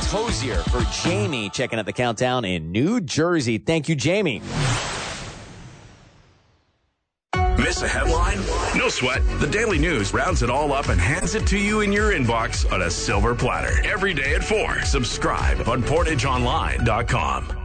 Hosier for Jamie checking out the countdown in New Jersey. Thank you, Jamie. Miss a headline? No sweat. The Daily News rounds it all up and hands it to you in your inbox on a silver platter. Every day at 4. Subscribe on PortageOnline.com.